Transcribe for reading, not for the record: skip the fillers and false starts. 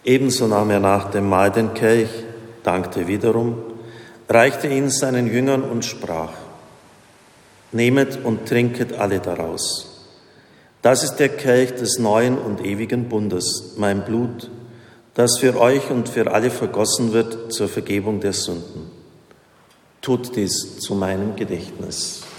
Ebenso nahm er nach dem Mahl den Kelch, dankte wiederum, reichte ihn seinen Jüngern und sprach: Nehmet und trinket alle daraus. Das ist der Kelch des neuen und ewigen Bundes, mein Blut, das für euch und für alle vergossen wird zur Vergebung der Sünden. Tut dies zu meinem Gedächtnis.